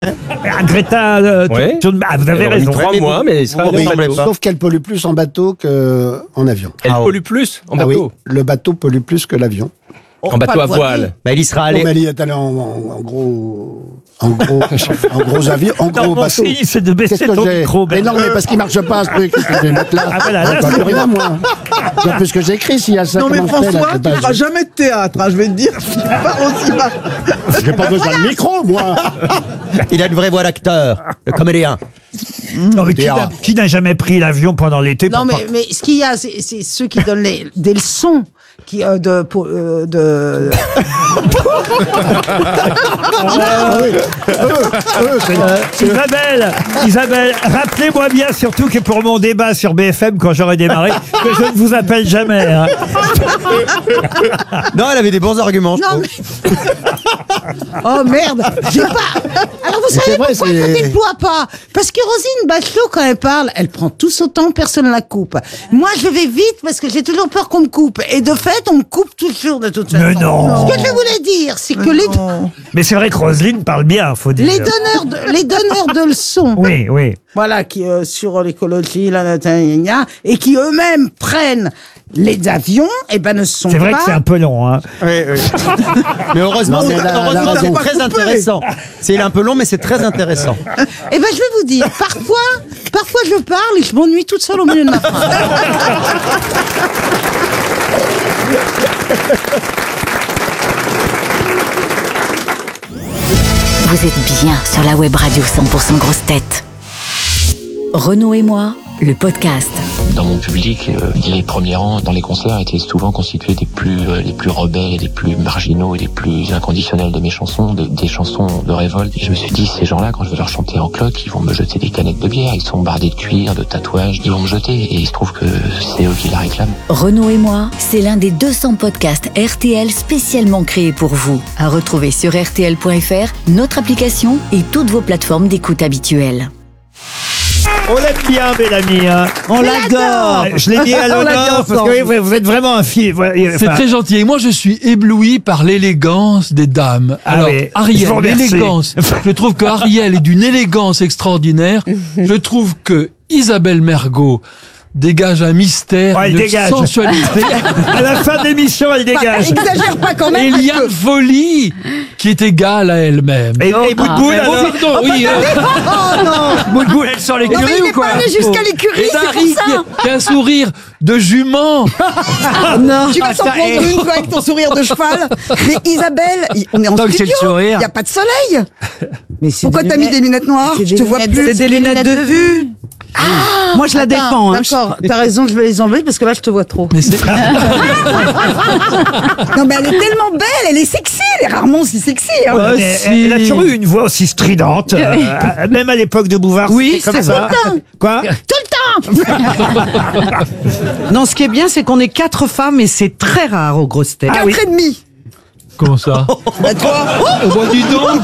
Greta Ouais. vous avez raison. 3 mois, mais ça Oui, ne semblait pas. sauf qu'elle pollue plus en bateau qu'en avion. Elle pollue plus en Ah oui, bateau. le bateau pollue plus que l'avion. En bateau à voile. Bah, il y sera Non, allé. mais elle y est allée en gros avion, en Non, gros mon bateau. signe, c'est de baisser Qu'est-ce que ton j'ai micro. Mais non, mais parce qu'il marche pas, ce truc. Qu'est-ce que je vais mettre là? Ah, voilà, là, Pas c'est plus rien, moi. C'est plus ce que j'écris s'il y a ça. Non mais comment je fais, là, François, c'est tu pas- feras jamais de théâtre, hein, je vais te dire. Tu pars aussi bas. J'ai pas besoin de micro, moi. Il a une vraie voix d'acteur, le comédien. Non, mais qui n'a jamais pris l'avion pendant l'été? Non, mais ce qu'il y a, c'est ceux qui donnent des leçons. Isabelle, rappelez-moi bien surtout que pour mon débat sur BFM quand j'aurai démarré, que je ne vous appelle jamais. Hein. Non, elle avait des bons arguments, je trouve. Oh merde, j'ai pas. Alors vous savez pourquoi je ne déploie pas? Parce que Roselyne Bachelot, quand elle parle, elle prend tout son temps, personne ne la coupe. Moi, je vais vite parce que j'ai toujours peur qu'on me coupe. Et de fait, on me coupe toujours de toute façon. Mais non. Ce que je voulais dire, c'est que Mais c'est vrai que Roselyne parle bien, faut dire. les donneurs de leçons. Oui, oui. Voilà, qui sur l'écologie, et qui eux-mêmes prennent les avions, et ben ne sont pas. C'est vrai que c'est un peu long, hein. Oui, oui. Mais heureusement, Non, mais heureusement, c'est raison. très intéressant. C'est un peu long, mais c'est très intéressant. Eh ben je vais vous dire, parfois je parle et je m'ennuie toute seule au milieu de ma phrase. Vous êtes bien sur la web radio 100% grosse tête. Renaud et moi, le podcast. Dans mon public, les premiers rangs dans les concerts étaient souvent constitués des plus rebelles, des plus marginaux et des plus inconditionnels de mes chansons, des chansons de révolte. Et je me suis dit, ces gens-là, quand je vais leur chanter en cloque, ils vont me jeter des canettes de bière, ils sont bardés de cuir, de tatouages, ils vont me jeter. Et il se trouve que c'est eux qui la réclament. Renaud et moi, c'est l'un des 200 podcasts RTL spécialement créés pour vous. À retrouver sur RTL.fr, notre application et toutes vos plateformes d'écoute habituelles. On l'aime bien, Bellamy. Hein. On l'adore. Je l'ai dit à l'honneur parce que oui, vous êtes vraiment un fils. C'est très gentil. Et moi, je suis ébloui par l'élégance des dames. Alors, oui, je vous Ariel, remercie. l'élégance. Je trouve que Ariel est d'une élégance extraordinaire. Je trouve que Isabelle Mergo dégage un mystère, elle une dégage. sensualité. À la fin de l'émission, elle dégage. Exagère pas quand Et même. il y a une folie qui est égale à elle-même. Et Boutboul, alors Pardon, oui. Oh non. Boutboul, elle sort Non, mais l'écurie il ou n'est quoi? pas allé jusqu'à l'écurie, Et c'est pour Dari ça. qui a un sourire de jument. Non. Tu vas s'en prendre une fois avec ton sourire de cheval. Mais Isabelle, on est en studio. Il n'y a pas de soleil. Pourquoi t'as mis des lunettes noires? Je te vois plus. C'est des lunettes de vue. Ah, moi je la défends. Hein. D'accord, t'as raison, je vais les enlever parce que là je te vois trop. Mais c'est... Non mais elle est tellement belle, elle est sexy, elle est rarement aussi sexy. Hein. Ouais, mais elle a toujours eu une voix aussi stridente, même à l'époque de Bouvard. Oui, c'était comme c'est ça. Quoi? Tout le temps. Non, ce qui est bien, c'est qu'on est 4 femmes et c'est très rare aux grosses têtes. 4 et demi. Comment ça? Bah toi. Oh, bah, dis donc.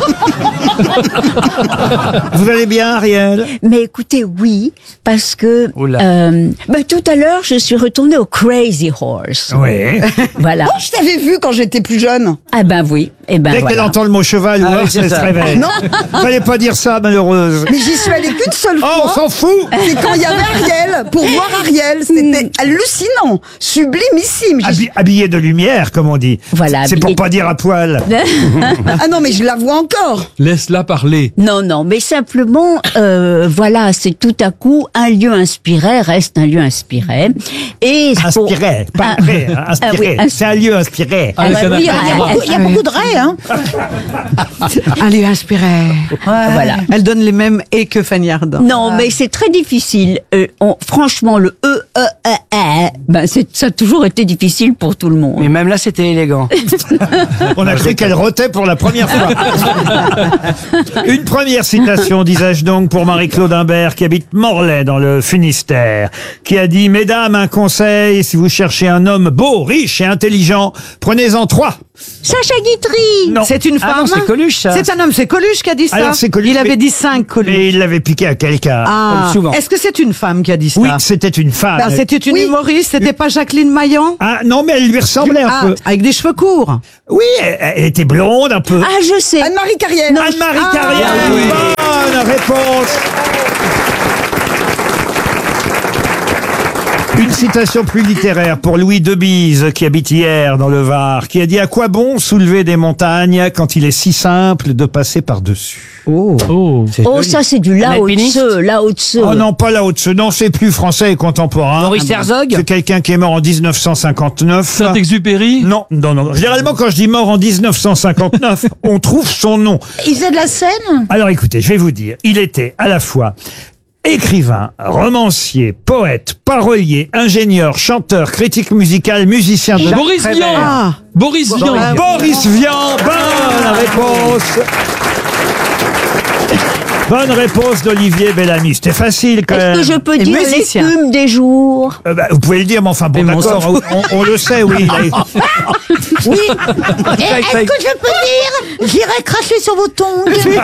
Vous allez bien, Ariel? Mais écoutez, oui, parce que tout à l'heure, je suis retournée au Crazy Horse. Oui. Voilà. Oh, je t'avais vu quand j'étais plus jeune. Ah ben oui. Et ben Dès qu'elle voilà. entend le mot cheval, ou oui, horse, c'est elle se ça. réveille. Non. Fallait pas dire ça, malheureuse. Mais j'y suis allée qu'une seule Oh, on fois. s'en fout! C'est quand il y avait Ariel, pour voir Ariel. C'était hallucinant, sublimissime. Habillée de lumière, comme on dit. Voilà, C'est pour habillée- pas dire à poil. Ah non, mais je la vois encore. Laisse-la parler. Non, mais simplement, voilà, c'est tout à coup un lieu inspiré reste un lieu inspiré. Et Inspiré, pas vrai, hein, inspiré. oui, C'est un lieu inspiré. Avec un oui, accent. Il y a beaucoup de raies, hein. Un lieu inspiré. Voilà. Elle donne les mêmes et que Fanny Ardant. Non, mais c'est très difficile. Franchement, le ça a toujours été difficile pour tout le monde. Mais même là, c'était élégant. On a cru qu'elle rotait pour la première fois. Une première citation, disais-je donc, pour Marie-Claude Imbert, qui habite Morlaix, dans le Finistère, qui a dit « Mesdames, un conseil, si vous cherchez un homme beau, riche et intelligent, prenez-en 3. Sacha Guitry. Non. C'est une femme. Ah non, c'est Coluche, ça. C'est un homme, c'est Coluche qui a dit ça. Alors, c'est Coluche, Il avait mais- dit 5 Coluche. Mais il l'avait piqué à quelqu'un. Ah. Comme souvent. Est-ce que c'est une femme qui a dit ça? Oui, c'était une femme. Ah, c'était une humoriste, c'était pas Jacqueline Maillan? Ah non, mais elle lui ressemblait un peu. Avec des cheveux courts. Oui, elle était blonde un peu. Ah, je sais. Anne-Marie Carrière. Anne-Marie Carrière, bonne réponse. Une citation plus littéraire pour Louis Debise, qui habite hier dans le Var, qui a dit « À quoi bon soulever des montagnes quand il est si simple de passer par-dessus ?» Oh. Oh, ça, c'est du Lao Tse, Lao Tse. Oh non, pas Lao Tse, non, c'est plus français et contemporain. Maurice Herzog. C'est quelqu'un qui est mort en 1959. Saint-Exupéry. Non, non, non. Généralement, quand je dis mort en 1959, on trouve son nom. Il faisait de la scène. Alors écoutez, je vais vous dire, il était à la fois écrivain, romancier, poète, parolier, ingénieur, chanteur, critique musical, musicien de... Boris Vian. Ah. Boris Vian. Boris Vian, bonne réponse. Bonne réponse d'Olivier Bellamy. C'était facile quand même. Est-ce que je peux Et dire musicien. l'écume des jours? Vous pouvez le dire, mais enfin bon, Mais on s'en d'accord, on le sait, oui. Oui. Et est-ce que je peux dire j'irai cracher sur vos tongs?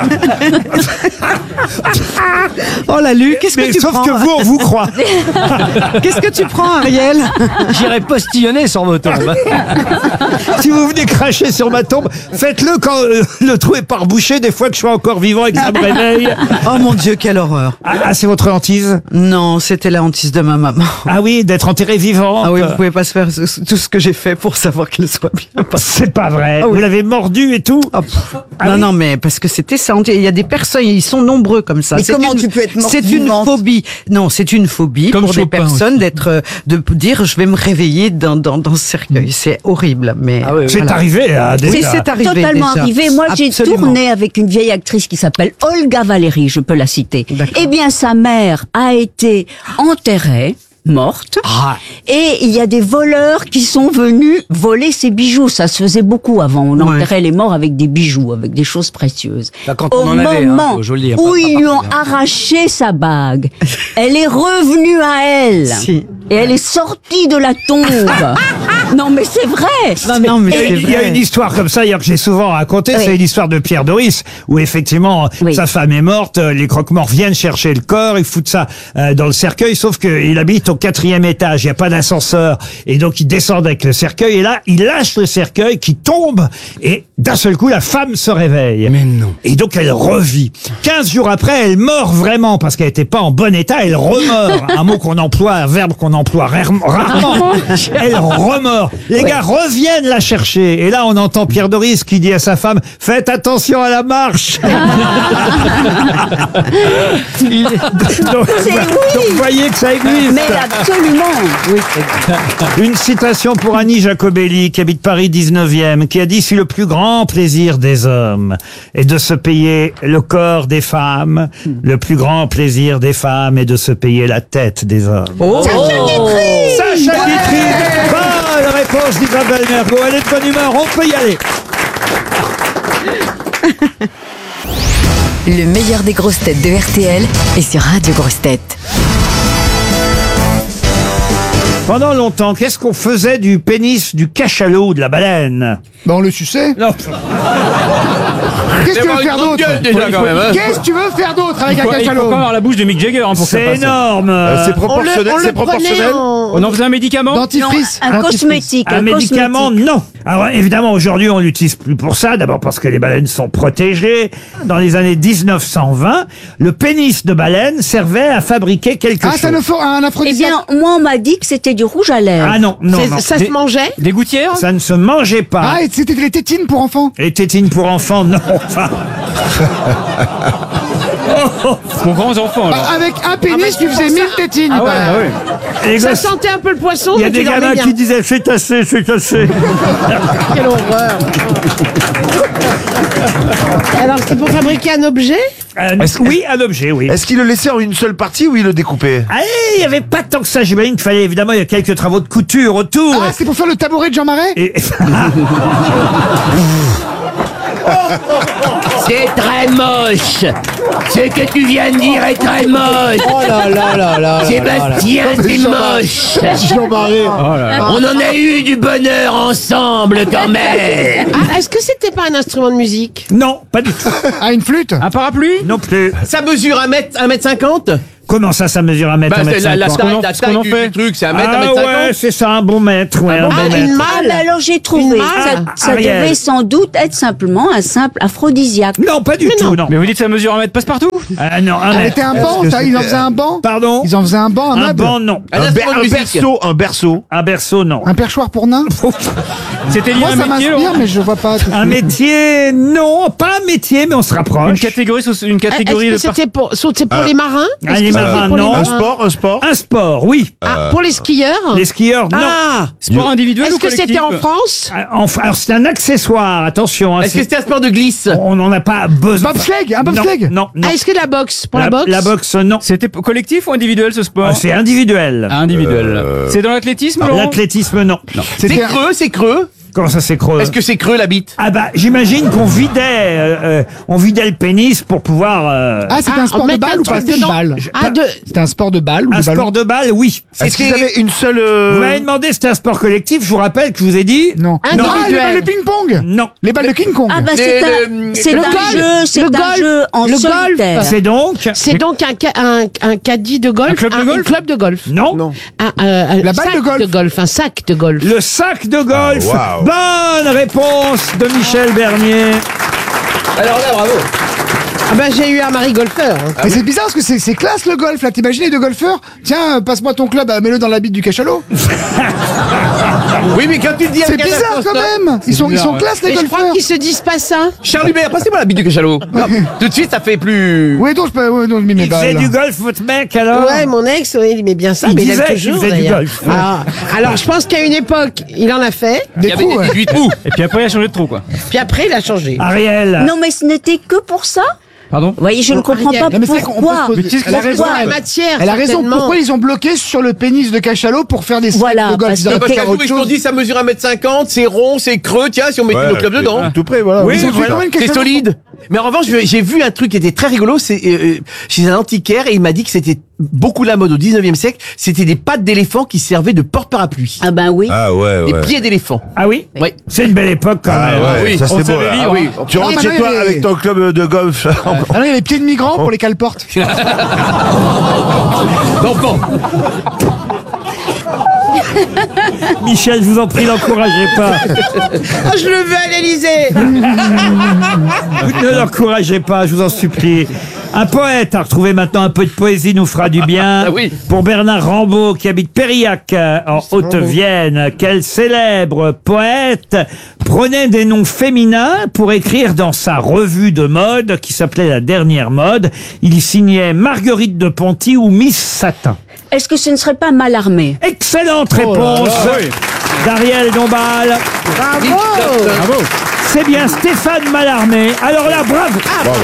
Oh la Luc, qu'est-ce Mais que tu sauf prends? que vous, on vous croit. Qu'est-ce que tu prends, Ariel? J'irai postillonner sur vos tombes. Si vous venez cracher sur ma tombe, faites-le quand le trou est pas rebouché, des fois que je suis encore vivant et que ça me réveille. Oh mon Dieu, quelle horreur. Ah, c'est votre hantise? Non, c'était la hantise de ma maman. Ah oui, d'être enterré vivant. Ah oui, vous pouvez pas se faire tout ce que j'ai fait pour savoir qu'elle soit bien. C'est pas vrai. Ah oui. Vous l'avez mordu et tout? Ah, pff. Ah non, oui. non, mais parce que c'était ça. Il y a des personnes, ils sont nombreux comme ça. Mais C'est comment tu peux être morte C'est une vivante phobie. Non, c'est une phobie Comme pour des Chopin personnes aussi. d'être, de dire, je vais me réveiller dans ce cercueil. C'est horrible, mais. Ah oui, C'est voilà. arrivé, hein, Oui, déjà. c'est arrivé. Totalement déjà. arrivé. Moi, j'ai Absolument. tourné avec une vieille actrice qui s'appelle Olga Valéry, je peux la citer. D'accord. Eh bien, sa mère a été enterrée, morte, et il y a des voleurs qui sont venus voler ses bijoux. Ça se faisait beaucoup avant. On Ouais. enterrait les morts avec des bijoux, avec des choses précieuses. Bah, quand Au on en avait, hein, moment faut joli, hein, où pas ils lui ont partout, hein. arraché sa bague, elle est revenue à elle. Si. Et elle est sortie de la tombe. Non, mais c'est vrai. Non, mais Il c'est y a vrai. une histoire comme ça, d'ailleurs, que j'ai souvent racontée, Oui. c'est l'histoire de Pierre Doris, où effectivement, Oui. sa femme est morte, les croque-morts viennent chercher le corps, ils foutent ça dans le cercueil, sauf qu'il habite au 4e étage, il n'y a pas d'ascenseur, et donc ils descendent avec le cercueil, et là, il lâche le cercueil qui tombe, et d'un seul coup, la femme se réveille. Mais non. Et donc elle revit. 15 jours après, elle meurt vraiment, parce qu'elle n'était pas en bon état, elle remeurt. Un mot qu'on emploie, un verbe qu'on emploie rarement. Elle remeurt. Les gars reviennent la chercher. Et là, on entend Pierre Doris qui dit à sa femme, faites attention à la marche. donc, vous voyez que ça existe. Mais absolument. Oui. Une citation pour Annie Jacobelli, qui habite Paris 19e, qui a dit « Si le plus grand plaisir des hommes est de se payer le corps des femmes, le plus grand plaisir des femmes est de se payer la tête des hommes. Sacha Guitry. Bonne réponse d'Isabelle Mergo. Elle est de bonne humeur, on peut y aller. Le meilleur des grosses têtes de RTL est sur Radio Grosses Têtes. Pendant longtemps, qu'est-ce qu'on faisait du pénis du cachalot, de la baleine? Ben on le suçait. Non. Qu'est-ce que tu veux faire d'autre déjà quand même. Qu'est-ce que tu veux faire d'autre avec un cachalot la bouche de Mick Jagger pour C'est énorme. C'est proportionnel. C'est proportionnel. On en faisait un médicament Dentifrice. Un cosmétique. Un médicament, cosmétique. non. Alors évidemment, aujourd'hui, on l'utilise plus pour ça. D'abord parce que les baleines sont protégées. Dans les années 1920, le pénis de baleine servait à fabriquer quelque Ah, chose. ça ne faut un Eh aphrodisiaque. bien, moi, on m'a dit que c'était du rouge à lèvres. Ah non, non, non. Ça se mangeait? Des gouttières Ça ne se mangeait pas. Ah, et c'était les tétines pour enfants. Les tétines pour enfants, non. Enfin, Pour grands enfants alors. Avec un pénis, tu faisais 1000 tétines. Ah ouais, Bah, ah ouais. les Ça gosses- sentait un peu le poisson, il y a mais des tu dormais gamins bien. qui disaient c'est assez, c'est assez. Quelle horreur. Alors, c'est pour fabriquer un objet? Oui, un objet, oui. Est-ce qu'il le laissait en une seule partie ou il le découpait? Ah, il n'y avait pas tant que ça. J'imagine qu'il fallait évidemment, il y a quelques travaux de couture autour. Ah, c'est pour faire le tabouret de Jean Marais. Et- C'est très moche. Ce que tu viens de dire est très moche. Oh là là là là. Sébastien, c'est moche. Jean-Marie. On en a eu du bonheur ensemble quand même. Ah, est-ce que c'était pas un instrument de musique? Non, pas du tout. Ah, une flûte? Un parapluie? Non plus. Ça mesure 1m50. Comment ça mesure 1 mètre, Bah, 1 mètre c'est la 50? taille du truc, c'est 1m, Ah 1m50. ouais, c'est ça, un bon mètre. Ouais, un bon mètre. Une Ah, malle. mais alors j'ai trouvé. Une Ça, ça Ariel. devait sans doute être simplement un simple aphrodisiaque. Non, pas du tout, non. Mais vous dites ça mesure 1 mètre passe-partout? Ah non, un Elle mètre. était un banc, ça, ils en faisaient un banc? Pardon? Ils en faisaient un banc, un Un meuble? banc, non. Un instrument de musique. Un berceau. Un berceau, non. Un perchoir pour nains? C'était lié Moi, à ça un métier, m'inspire, Laurent? mais je vois pas. tout de Un suite. métier, non, pas un métier, mais on se rapproche. Une catégorie Est-ce que c'était pour les marins? Ah, Est-ce les que c'était marins, pour les non. Un marins sport, un sport. Un sport, oui. Ah, pour les skieurs? Les skieurs, non. Ah, Sport individuel est-ce ou que collectif? c'était en France? Enfin, alors c'est un accessoire, attention. Hein, Est-ce que c'était un sport de glisse? on n'en a pas besoin. Bobsleigh, un bobsleigh? Non, non. Ah, est-ce que la boxe? Pour la boxe? La boxe, non. C'était collectif ou individuel ce sport? Ah, c'est individuel. Individuel. C'est dans l'athlétisme, Laurent? L'athlétisme, non. C'est C'était creux, c'est creux. Comment ça, c'est creux? Est-ce que c'est creux la bite? Ah bah, j'imagine qu'on vidait le pénis pour pouvoir... Ah, c'était un sport de mettre balle un ou pas? truc C'était une dedans. balle. Ah, C'était un sport de balle ou un de ballon? sport de balle, oui. Est-ce qu'ils avaient une seule. Vous m'avez demandé si c'était un sport collectif, je vous rappelle que je vous ai dit... Non. Un Ah, les individuel. balles de ping-pong? Non. Les balles de King Kong? Ah bah Le- c'est le- un jeu, c'est le un golf, jeu en le golf. solitaire. C'est donc... C'est donc un caddie de golf? Un club de golf? Un club de golf. Non. La balle de golf. Un sac de golf. Le sac de golf. Ah, waouh. Bonne réponse de Michel Bernier. Alors là, bravo. Ah bah j'ai eu un mari golfeur. Hein. Mais c'est bizarre parce que c'est classe le golf là. T'imagines les deux golfeurs? Tiens, passe-moi ton club, mets-le dans la bite du cachalot. Oui, mais quand tu le dis à C'est quelqu'un bizarre quand même. Ils sont classe les Mais je crois golfeurs. qu'ils se disent pas ça. Charles Hubert, passez-moi la bite du cachalot. Non, tout de suite, ça fait plus. Oui, donc je mets mes Il faisait balles. du golf, votre mec, alors? Ouais, mon ex, ouais, il aimait bien ça, Il mais il disait aime qu'il toujours faisait du d'ailleurs. golf. Ah, alors je pense qu'à une époque, il en a fait, Il y avait des 18 trous. Et puis après, il a changé de trou, quoi. puis après il a changé. Ariel. Non mais ce n'était que pour ça. Pardon? Vous voyez, je ne comprends pas Non, mais c'est vrai qu'on peut pourquoi. se poser- Elle a raison. La matière, Elle a raison. certainement. Pourquoi ils ont bloqué sur le pénis de cachalot pour faire des Voilà, de golf? parce Ils auraient que- pu Parce faire qu'à nous, autre ils se sont chose. dit, ça mesure 1m50, c'est rond, c'est creux, tiens, si on mettait nos clubs dedans. Tout près, voilà. Oui, Ils ont fait voilà. combien de C'est cachalot? solide. Mais en revanche, j'ai vu un truc qui était très rigolo, c'est chez un antiquaire, et il m'a dit que c'était beaucoup la mode au 19e siècle, c'était des pattes d'éléphant qui servaient de porte-parapluie. Ah ben oui. Ah ouais, Des ouais. pieds d'éléphant. Ah oui? Oui. C'est une belle époque, quand Ah même. ouais, oui. ça On c'est beau. savait là. lire, Ah oui. Tu rentres Ah, chez bah, toi oui. avec ton club de golf. Ah non, il y avait pieds de migrants pour les cale-portes. D'enfant. Michel, je vous en prie, n'encouragez pas. Oh, je le veux à l'Élysée. Ne l'encouragez pas, je vous en supplie. Un poète à retrouver maintenant, un peu de poésie nous fera du bien. Ah oui. Pour Bernard Rambaud, qui habite Périac, en Haute-Vienne. Quel célèbre poète prenait des noms féminins pour écrire dans sa revue de mode, qui s'appelait La Dernière Mode. Il y signait Marguerite de Ponty ou Miss Satin. Est-ce que ce ne serait pas Mallarmé? Excellente réponse d'Ariel Dombal. Bravo. C'est bien Stéphane Mallarmé. Alors là, bravo.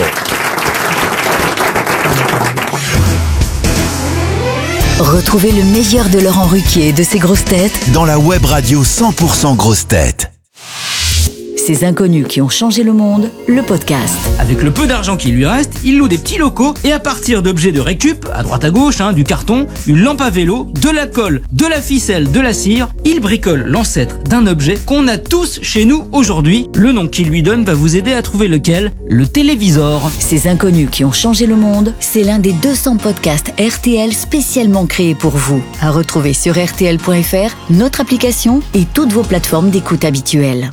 Retrouvez le meilleur de Laurent Ruquier et de ses grosses têtes Dans la web radio 100% grosses têtes. Ces inconnus qui ont changé le monde, le podcast. Avec le peu d'argent qui lui reste, il loue des petits locaux et à partir d'objets de récup, à droite à gauche, du carton, une lampe à vélo, de la colle, de la ficelle, de la cire, il bricole l'ancêtre d'un objet qu'on a tous chez nous aujourd'hui. Le nom qu'il lui donne va vous aider à trouver lequel, le télévisor. Ces inconnus qui ont changé le monde, c'est l'un des 200 podcasts RTL spécialement créés pour vous. À retrouver sur RTL.fr, notre application et toutes vos plateformes d'écoute habituelles.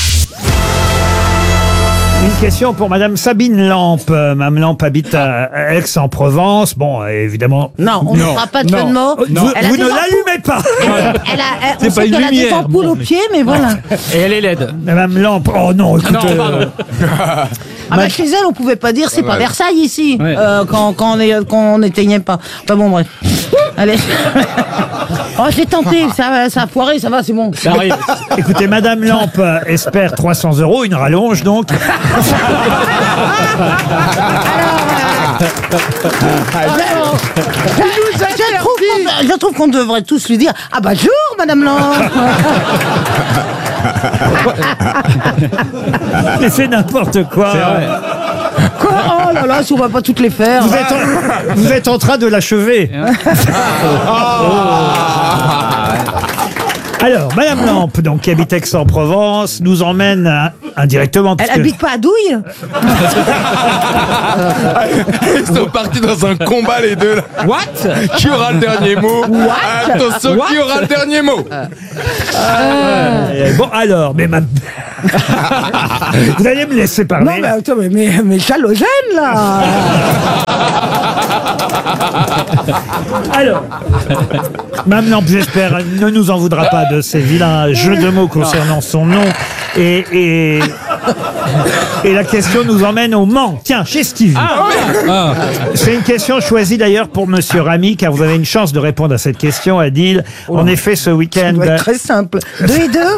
Une question pour Madame Sabine Lampe. Madame Lampe habite à Aix-en-Provence. Bon, évidemment. Non, on ne fera pas de jeu de mots. Vous, Elle a vous des ne ampoules. l'allumez pas. On C'est sait pas une qu'elle a des lumière. ampoules aux pieds, mais voilà. Et elle est laide. Madame Lampe. Oh non, écoute. Non, pardon. Ah bah chez elle, on pouvait pas dire c'est pas Versailles ici, Ouais. quand on n'éteignait pas. Enfin bon, bref. Allez. Oh, j'ai tenté, ça a foiré, ça va, c'est bon. Ça arrive. Écoutez, Madame Lampe espère 300 €, une rallonge donc. Je trouve qu'on devrait tous lui dire ah bah jour, Madame Lampe. Mais c'est n'importe quoi. C'est vrai. Quoi Oh là là, si on va pas toutes les faire. Vous êtes en train de l'achever. Alors, Madame Lampe, donc, qui habite Aix-en-Provence, nous emmène indirectement. Elle habite pas à Douille? Ils sont partis dans un combat, les deux, là. What? Qui aura le dernier mot? What? Attention, What? qui aura le dernier mot? Bon, alors, mais vous allez me laisser parler. Non, mais attends, mais Chalogène, là. Alors, Mme Lampe, j'espère, ne nous en voudra pas de ces vilains jeux de mots concernant son nom. Et la question nous emmène au Mans. Tiens, chez Stevie. C'est une question choisie d'ailleurs pour Monsieur Ramy, car vous avez une chance de répondre à cette question, Adil. En effet, ce week-end... Ça doit être très simple. 2 et 2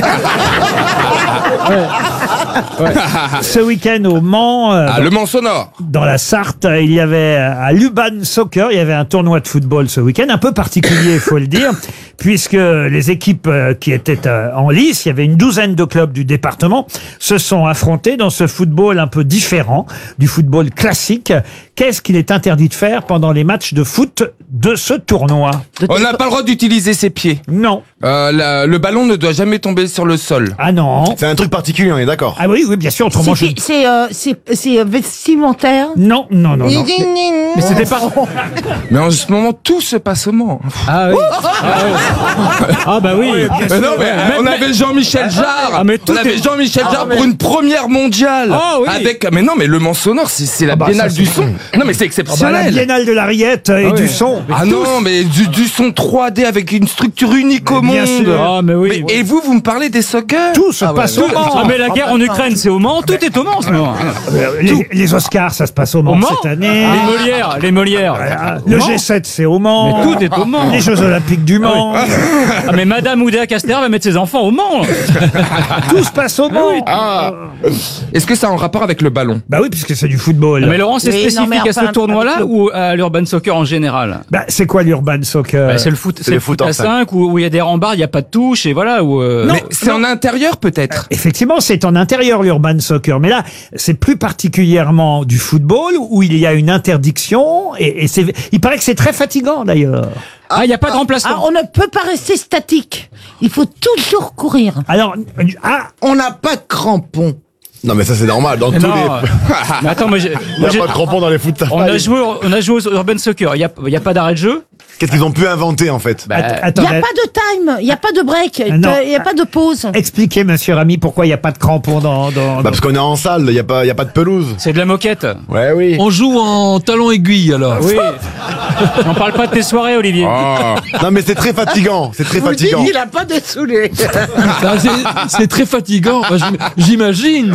Ce week-end au Mans... Le Mans sonore. Dans la Sarthe, il y avait à Luban Soccer, il y avait un tournoi de football ce week-end, un peu particulier, il faut le dire, puisque les équipes qui étaient en lice, il y avait une douzaine de clubs du département, se sont affrontés dans ce football un peu différent du football classique. Qu'est-ce qu'il est interdit de faire pendant les matchs de foot de ce tournoi? On n'a pas le droit d'utiliser ses pieds. Non. Le ballon ne doit jamais tomber sur le sol. Ah non. C'est un truc particulier, on est d'accord. Ah oui, bien sûr, autrement je... C'est vestimentaire? Non. Mais c'était pas... Mais en ce moment, tout se passe au Mans. Ah oui. Ah bah oui. Mais non, mais on avait Jean-Michel Jarre. Ah, mais tout on avait est- Jean-Michel Jarre pour une première mondiale. Ah oui. Avec, mais non, mais le Mans sonore, c'est la biennale du son. Non, mais c'est La exceptionnel. biennale de l'Ariette et du son. Ah non, mais du son 3D avec une structure unique au bien monde. sûr. Ah mais oui. Et vous me parlez des soccer? Tout se passe au Mans. Ah mais la guerre en Ukraine, c'est au Mans. Tout est au Mans, ce moment. Les Oscars, ça se passe au Mans, Au Mans cette année. Les Molières. Le G7, c'est au Mans. Mais tout est au Mans. Les Jeux Olympiques du Mans. Ah mais Madame Oudéa Castéra va mettre ses enfants au Mans. Tout se passe au Mans. Ah. Est-ce que ça a un rapport avec le ballon? Bah oui, puisque c'est du football. Mais Laurent, c'est Oui, spécifique non, mais à ce enfin, tournoi-là avec le- ou à l'urban soccer en général? Bah, c'est quoi l'urban soccer? Bah, c'est le foot, c'est le foot en à 5 où il y a des rembarres, il n'y a pas de touche et voilà. Où, Mais c'est en intérieur peut-être. Effectivement, c'est en intérieur l'urban soccer, mais là, c'est plus particulièrement du football où il y a une interdiction et il paraît que c'est très fatigant d'ailleurs. Ah, il n'y a pas de remplacement. On ne peut pas rester statique. Il faut toujours courir. Alors, On n'a pas de crampons. Non, mais ça, c'est normal. Dans tous Non, les. mais attends, Il n'y a pas de crampons dans les foot. on a joué au urban soccer. Il y a pas d'arrêt de jeu. Qu'est-ce qu'ils ont pu inventer, en fait? Il n'y a pas de time, il n'y a pas de break, il non. n'y a pas de pause. Expliquez, monsieur Ramy, pourquoi il n'y a pas de crampons dans... Bah, parce qu'on est en salle, il n'y a pas de pelouse. C'est de la moquette. Ouais, oui. On joue en talon aiguille alors. Oui. On parle pas de tes soirées, Olivier. Non, mais c'est très fatigant. C'est très fatigant. Il n'a pas de saoulé. Ah, c'est très fatigant, bah, j'imagine.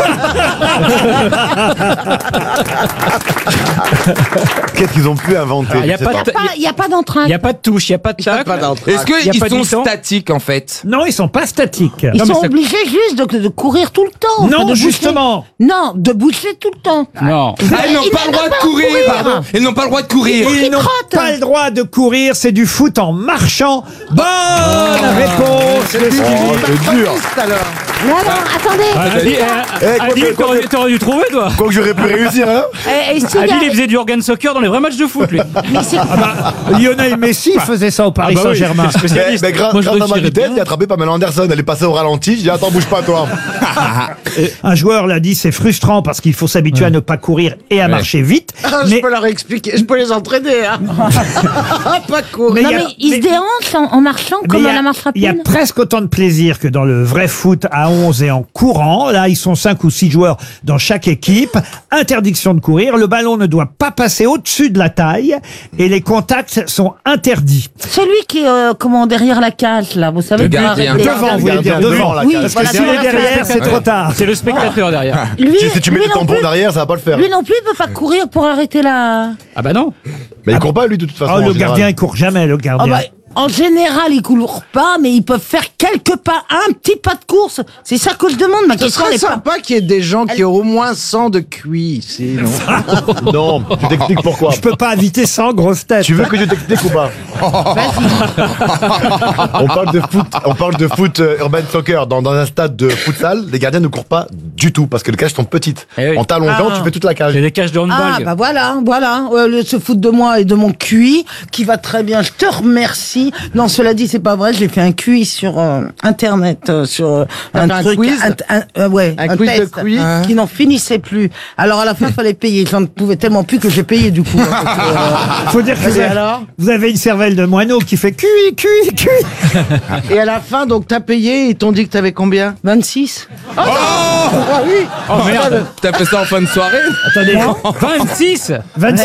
Qu'est-ce qu'ils ont pu inventer? Il n'y a Je sais pas de- Il n'y a pas d'entrain. il y a pas de touche, il n'y a pas de tacle. Est-ce Y a qu'ils pas de sont mi-temps statiques en fait? Non, ils sont pas statiques. Ils Non, mais sont c'est- obligés juste de courir tout le temps. Non, enfin, de bouger. justement. Non, de bouger tout le temps. Non. Ah, ils n'ont pas le droit de courir. Pardon. Ils n'ont pas le droit de courir. Ils n'ont pas le droit de courir, c'est du foot en marchant. Bonne réponse de Stevie. c'est dur. Mais alors, attendez. Adil, t'aurais dû trouver, toi. Quoi que j'aurais pu réussir, hein? Et s'il y a- Adil, il faisait du organ soccer dans les vrais matchs de foot, lui. Mais c'est- Lionel Messi faisait ça au Paris Ah bah oui, Saint-Germain. c'est spécialiste. Mais grâce Moi, je à ma retirais vitesse, bien. j'ai attrapé Pamela Anderson. Elle est passée au ralenti. J'ai dit, attends, bouge pas, toi. Un joueur l'a dit, c'est frustrant parce qu'il faut s'habituer à ne pas courir et à marcher vite. Je Mais peux leur expliquer, je peux les entraîner. Hein. Pas courir. Mais Non, il y a- mais ils se déhanchent en marchant mais comme il y a- à la marche il y a rapide. presque autant de plaisir que dans le vrai foot à 11 et en courant. Là, ils sont 5 ou 6 joueurs dans chaque équipe. Interdiction de courir. Le ballon ne doit pas passer au-dessus de la taille et les contacts sont interdits. Celui qui est derrière la cage, là, vous savez. Le qui va gardien. arrêter. Devant, vous voulez dire devant. la Oui, cage. Parce que voilà, si il est voilà, derrière, c'est trop tard. C'est le spectateur derrière. Lui, Si tu mets lui des non tampons plus- derrière, ça va pas le faire. Lui non plus, il peut pas courir pour arrêter la. Ah bah non. Mais il court pas, lui, de toute façon. Oh, en le général. gardien, il court jamais, le Ah gardien. bah, En général, ils courent pas, mais ils peuvent faire quelques pas, un petit pas de course. C'est ça que je demande. Ma Ce question serait n'est pas... sympa qu'il y ait des gens qui ont au moins 100 de QI ici, non? Non, je t'explique pourquoi. Je peux pas inviter 100 grosses têtes. Tu veux que je t'explique ou pas? On parle de foot urban soccer. Dans un stade de futsal, les gardiens ne courent pas du tout parce que les cages sont petites. En t'allongeant, tu fais toute la cage. C'est des cages de handball. Ah, bah voilà. Se foutre de moi et de mon QI, qui va très bien. Je te remercie. Non, cela dit, c'est pas vrai. J'ai fait un QI sur Internet, sur un fait un truc, quiz un quiz de test QI qui n'en finissait plus. Alors à la fin, il fallait payer. J'en pouvais tellement plus que j'ai payé du coup. Faut dire que vous avez une cervelle de moineau qui fait QI. Et à la fin, donc, t'as payé, ils t'ont dit que t'avais combien? 26. Ah oui. Oh merde, t'as fait ça en fin de soirée? Attendez, 26 26